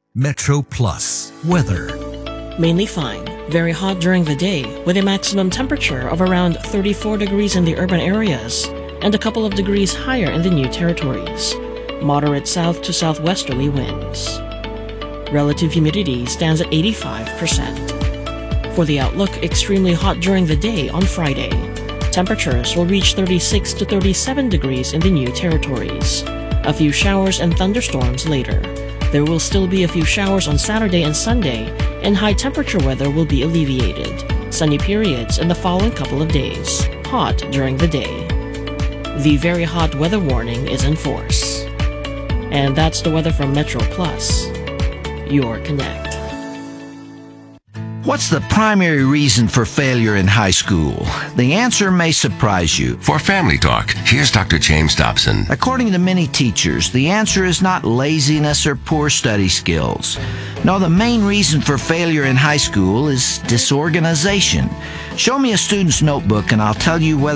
Metro Plus weather. Mainly fine, very hot during the day with a maximum temperature of around 34 degrees in the urban areas and a couple of degrees higher in the new territories. Moderate south to southwesterly winds. Relative humidity stands at 85%. For the outlook, extremely hot during the day on Friday. Temperatures will reach 36 to 37 degrees in the new territories. A few showers and thunderstorms later. There will still be a few showers on Saturday and Sunday, and high temperature weather will be alleviated. Sunny periods in the following couple of days. Hot during the day. The very hot weather warning is in force. And that's the weather from Metro Plus, your Connect. What's the primary reason for failure in high school? The answer may surprise you. For Family Talk, here's Dr. James Dobson. According to many teachers, the answer is not laziness or poor study skills. No, the main reason for failure in high school is disorganization. Show me a student's notebook and I'll tell you whether